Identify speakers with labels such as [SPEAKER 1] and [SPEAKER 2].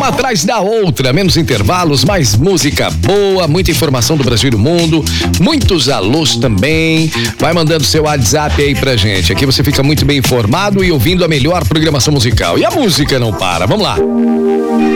[SPEAKER 1] uma atrás da outra, menos intervalos, mais música boa, muita informação do Brasil e do mundo, muitos alôs também. Vai mandando seu WhatsApp aí pra gente. Aqui você fica muito bem informado e ouvindo a melhor programação musical. E a música não para. Vamos lá.